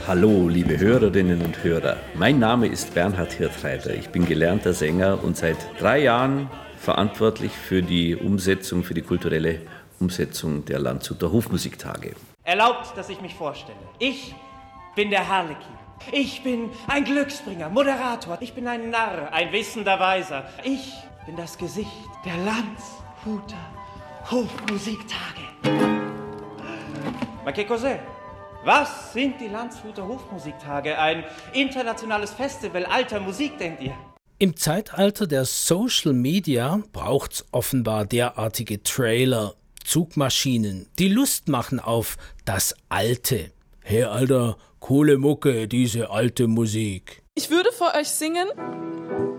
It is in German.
Hallo, liebe Hörerinnen und Hörer. Mein Name ist Bernhard Hirtreiter. Ich bin gelernter Sänger und seit 3 Jahren verantwortlich für die kulturelle Umsetzung der Landshuter Hofmusiktage. Erlaubt, dass ich mich vorstelle. Ich bin der Harlekin. Ich bin ein Glücksbringer, Moderator. Ich bin ein Narr, ein wissender Weiser. Ich bin das Gesicht der Landshuter Hofmusiktage. Ma che cos'è? Was sind die Landshuter Hofmusiktage? Ein internationales Festival alter Musik, denkt ihr? Im Zeitalter der Social Media braucht's offenbar derartige Trailer, Zugmaschinen, die Lust machen auf das Alte. Hey, Alter, coole Mucke, diese alte Musik. Ich würde vor euch singen